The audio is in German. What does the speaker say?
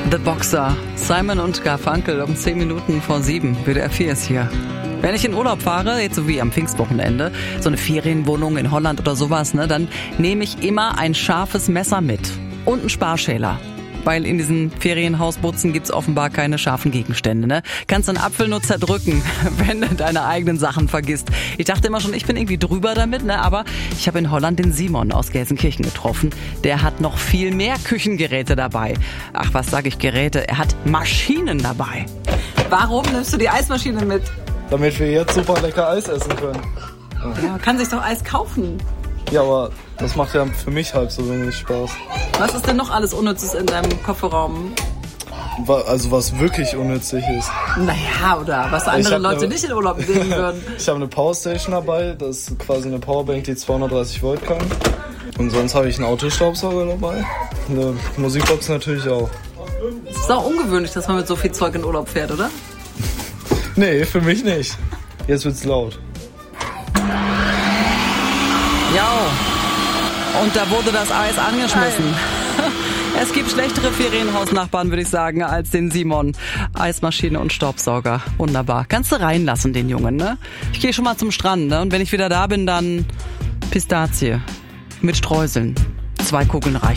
The Boxer, Simon und Garfunkel um 10 Minuten vor 7. WDR 4 ist hier. Wenn ich in Urlaub fahre, jetzt so wie am Pfingstwochenende, so eine Ferienwohnung in Holland oder sowas, ne, dann nehme ich immer ein scharfes Messer mit und einen Sparschäler. Weil in diesen Ferienhausbutzen gibt's offenbar keine scharfen Gegenstände, ne? Kannst einen Apfel nur zerdrücken, wenn du deine eigenen Sachen vergisst. Ich dachte immer schon, ich bin irgendwie drüber damit, ne? Aber ich habe in Holland den Simon aus Gelsenkirchen getroffen. Der hat noch viel mehr Küchengeräte dabei. Ach, was sage ich Geräte? Er hat Maschinen dabei. Warum nimmst du die Eismaschine mit? Damit wir jetzt super lecker Eis essen können. Ja, kann sich doch Eis kaufen. Ja, aber das macht ja für mich halb so wenig Spaß. Was ist denn noch alles Unnützes in deinem Kofferraum? Also was wirklich unnützlich ist. Naja, oder was andere Leute nicht in Urlaub nehmen würden. Ich habe eine Powerstation dabei, das ist quasi eine Powerbank, die 230 Volt kann. Und sonst habe ich einen Autostaubsauger dabei. Eine Musikbox natürlich auch. Es ist auch ungewöhnlich, dass man mit so viel Zeug in Urlaub fährt, oder? Nee, für mich nicht. Jetzt wird's laut. Ja, und da wurde das Eis angeschmissen. Es gibt schlechtere Ferienhausnachbarn, würde ich sagen, als den Simon. Eismaschine und Staubsauger. Wunderbar. Kannst du reinlassen, den Jungen, ne? Ich gehe schon mal zum Strand, ne? Und wenn ich wieder da bin, dann Pistazie. Mit Streuseln. 2 Kugeln reichen.